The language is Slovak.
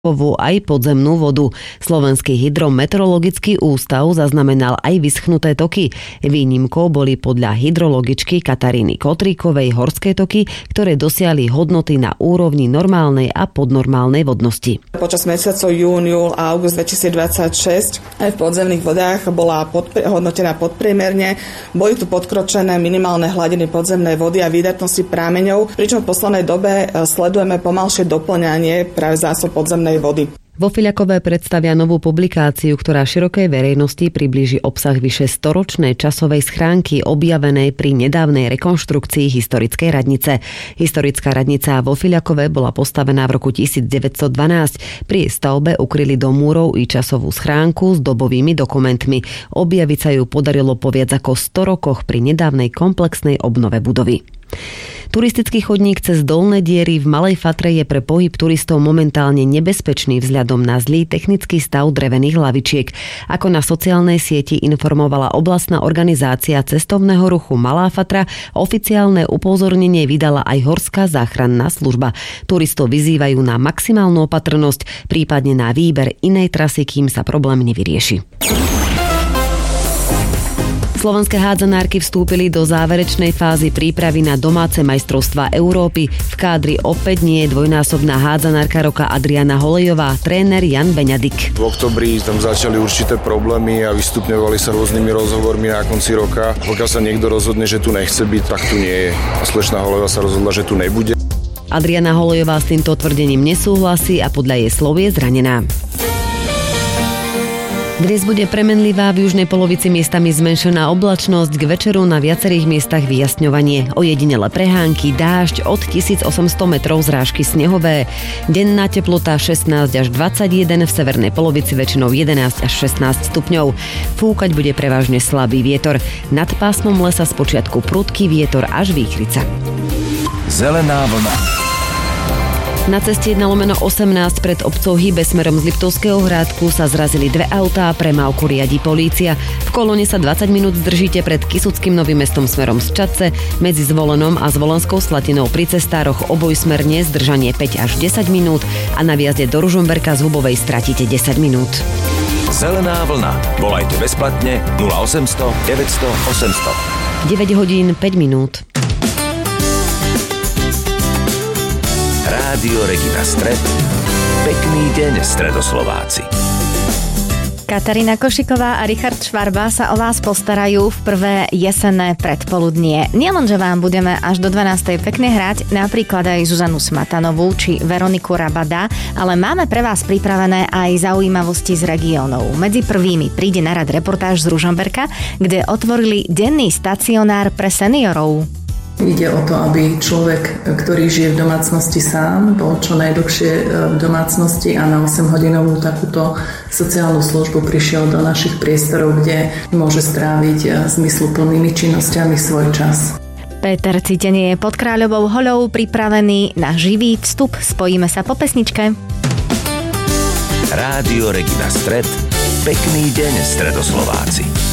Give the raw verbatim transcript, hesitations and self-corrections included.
aj podzemnú vodu. Slovenský hydrometeorologický ústav zaznamenal aj vyschnuté toky. Výnimkou boli podľa hydrologičky Kataríny Kotríkovej horské toky, ktoré dosiahli hodnoty na úrovni normálnej a podnormálnej vodnosti. Počas mesiacov jún, júl a august dvetisícdvadsaťšesť aj v podzemných vodách bola podpr- hodnotená podpriemerne. Boli tu podkročené minimálne hladiny podzemnej vody a výdatnosti prámeňov, pričom v poslednej dobe sledujeme pomalšie doplňanie práve zásob podzemnej vody. Vo Fiľakove predstavia novú publikáciu, ktorá širokej verejnosti priblíži obsah vyše storočnej časovej schránky objavenej pri nedávnej rekonštrukcii historickej radnice. Historická radnica vo Fiľakove bola postavená v roku devätnásťstodvanásť. Pri jej stavbe ukryli do múrov i časovú schránku s dobovými dokumentmi. Objaviť sa ju podarilo po viac ako sto rokoch pri nedávnej komplexnej obnove budovy. Turistický chodník cez Dolné Diery v Malej Fatre je pre pohyb turistov momentálne nebezpečný vzhľadom na zlý technický stav drevených lavičiek. Ako na sociálnej sieti informovala oblastná organizácia cestovného ruchu Malá Fatra, oficiálne upozornenie vydala aj Horská záchranná služba. Turistov vyzývajú na maximálnu opatrnosť, prípadne na výber inej trasy, kým sa problém nevyrieši. Slovenské hádzanárky vstúpili do záverečnej fázy prípravy na domáce majstrovstvá Európy. V kádri opäť nie je dvojnásobná hádzanárka roka Adriana Holejová, tréner Jan Beňadik. V októbri tam začali určité problémy a vystupňovali sa rôznymi rozhovormi na konci roka. Pokiaľ sa niekto rozhodne, že tu nechce byť, tak tu nie je. A slečná Holejová sa rozhodla, že tu nebude. Adriana Holejová s týmto tvrdením nesúhlasí a podľa jej slov je zranená. Dnes bude premenlivá, v južnej polovici miestami zmenšená oblačnosť, k večeru na viacerých miestach vyjasňovanie. Ojedinele prehánky, dážď od tisícosemsto metrov zrážky snehové. Denná teplota šestnásť až dvadsaťjeden, v severnej polovici väčšinou jedenásť až šestnásť stupňov. Fúkať bude prevažne slabý vietor. Nad pásmom lesa spočiatku prudký vietor až výchrica. Zelená vlna. Na ceste jedna lomeno osemnásť pred obcov Hybe smerom z Liptovského Hrádku sa zrazili dve autá, premávku riadi polícia. V kolóne sa dvadsať minút zdržíte pred Kysuckým Novým Mestom smerom z Čadce, medzi Zvolenom a Zvolenskou Slatinou pri cestároch obojsmerne zdržanie päť až desať minút a na viazde do Ružomberka z Hubovej stratíte desať minút. Zelená vlna. Volajte bezplatne nula osemsto deväťsto osemsto. deväť hodín päť minút. Rádio Regina Stred. Pekný deň, Stredoslováci. Katarína Košiková a Richard Švarba sa o vás postarajú v prvé jesenné predpoludnie. Nielenže vám budeme až do dvanástej pekne hrať, napríklad aj Zuzanu Smatanovú či Veroniku Rabada, ale máme pre vás pripravené aj zaujímavosti z regiónov. Medzi prvými príde na rad reportáž z Ružomberka, kde otvorili denný stacionár pre seniorov. Ide o to, aby človek, ktorý žije v domácnosti sám, bol čo najdlhšie v domácnosti a na osemhodinovú takúto sociálnu službu prišiel do našich priestorov, kde môže stráviť zmysluplnými činnosťami svoj čas. Peter Citenie je pod Kráľovou hoľou pripravený na živý vstup. Spojíme sa po pesničke. Rádio Regina Stred. Pekný deň, Stredoslováci.